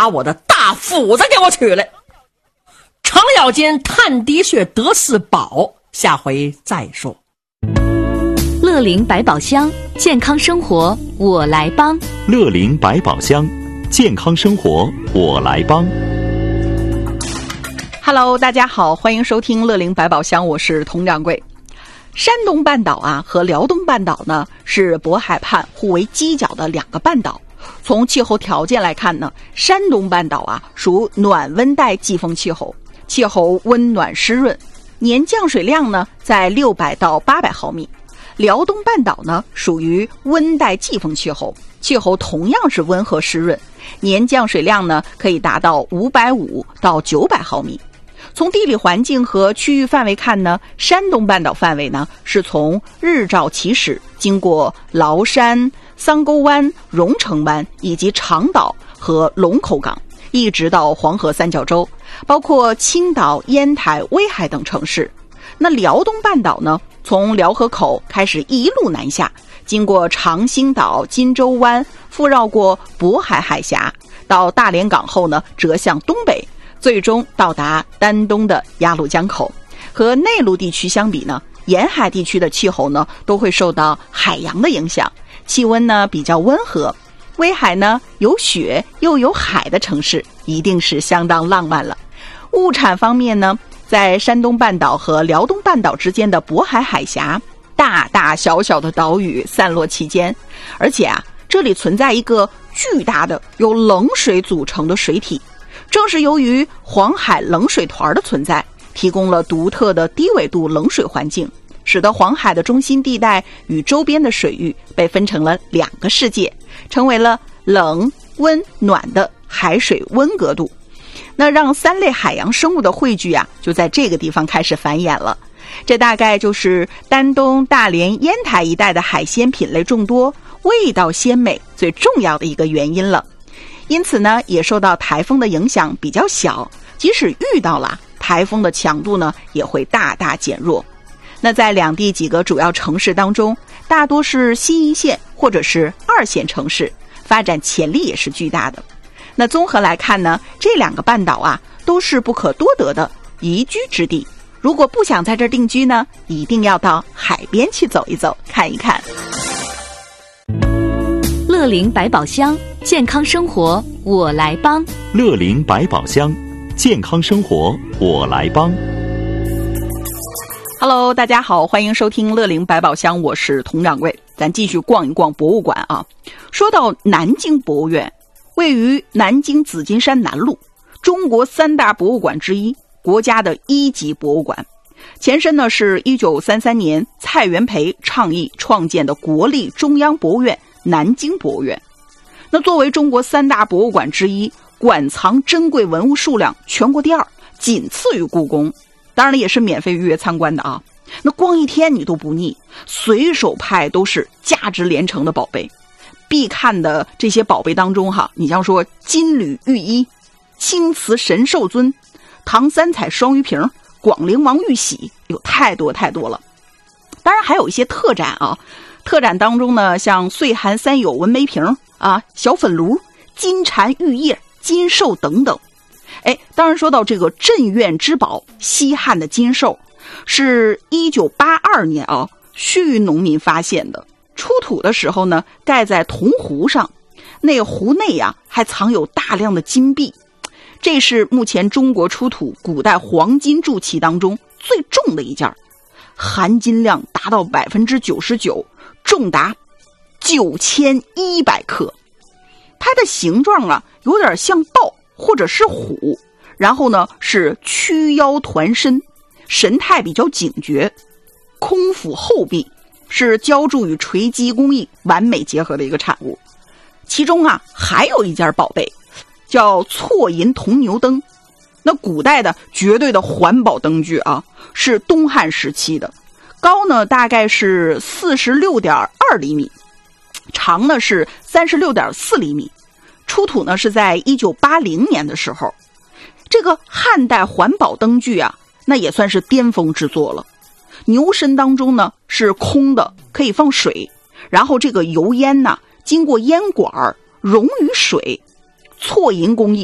把我的大斧子给我取来。程咬金探滴血得4宝，下回再说。 乐龄百宝箱，健康生活我来帮。 乐龄百宝箱，健康生活我来帮。 Hello， 大家好，欢迎收听乐龄百宝箱，我是佟掌柜。山东半岛啊和辽东半岛呢是渤海畔互为犄角的2个半岛。从气候条件来看呢，山东半岛啊属暖温带季风气候，气候温暖湿润，年降水量呢在600到800毫米。辽东半岛呢属于温带季风气候，气候同样是温和湿润，年降水量呢可以达到550到900毫米。从地理环境和区域范围看呢，山东半岛范围呢是从日照起始，经过崂山、桑沟湾、荣成湾以及长岛和龙口港，一直到黄河三角洲，包括青岛、烟台、威海等城市。那辽东半岛呢，从辽河口开始一路南下，经过长兴岛、金州湾，附绕过渤海海峡，到大连港后呢折向东北，最终到达丹东的鸭绿江口。和内陆地区相比呢，沿海地区的气候呢都会受到海洋的影响，气温呢比较温和。威海呢有雪又有海的城市，一定是相当浪漫了。物产方面呢，在山东半岛和辽东半岛之间的渤海海峡，大大小小的岛屿散落其间，而且啊，这里存在一个巨大的由冷水组成的水体。正是由于黄海冷水团的存在，提供了独特的低纬度冷水环境，使得黄海的中心地带与周边的水域被分成了2个世界，成为了冷、温、暖的海水温格度。那让3类海洋生物的汇聚啊，就在这个地方开始繁衍了。这大概就是丹东、大连、烟台一带的海鲜品类众多、味道鲜美最重要的一个原因了。因此呢，也受到台风的影响比较小，即使遇到了台风的强度呢也会大大减弱。那在两地几个主要城市当中，大多是新1线或者是2线城市，发展潜力也是巨大的。那综合来看呢，这2个半岛啊都是不可多得的宜居之地。如果不想在这儿定居呢，一定要到海边去走一走看一看。 乐龄百宝箱，健康生活我来帮。 乐龄百宝箱，健康生活我来帮。 Hello， 大家好，欢迎收听乐龄百宝箱，我是佟掌柜。咱继续逛一逛博物馆啊。说到南京博物院，位于南京紫金山南路，中国3大博物馆之一，国家的1级博物馆。前身呢是1933年蔡元培倡议创建的国立中央博物院南京博物院。那作为中国3大博物馆之一，馆藏珍贵文物数量全国第2，仅次于故宫。当然了，也是免费预约参观的啊。那光一天你都不腻，随手拍都是价值连城的宝贝。必看的这些宝贝当中哈，你像说金缕玉衣、青瓷神兽尊、唐3彩双鱼瓶、广陵王玉玺，有太多太多了。当然还有一些特展啊，特展当中呢，像岁寒3友文梅瓶啊、小粉炉、金蝉玉叶、金兽等等。当然说到这个镇院之宝西汉的金兽，是1982年啊盱农民发现的。出土的时候呢，盖在铜壶上，那壶内啊还藏有大量的金币。这是目前中国出土古代黄金铸器当中最重的一件，含金量达到 99%， 重达9100克。它的形状啊有点像豹或者是虎，然后呢是曲腰团身，神态比较警觉，空腹厚壁，是浇铸与锤击工艺完美结合的一个产物。其中啊还有一件宝贝叫错银铜牛灯，那古代的绝对的环保灯具啊，是东汉时期的，高呢大概是 46.2 厘米，长呢是 36.4 厘米，出土呢是在1980年的时候。这个汉代环保灯具啊，那也算是巅峰之作了。牛身当中呢是空的，可以放水，然后这个油烟呢经过烟管融于水，错银工艺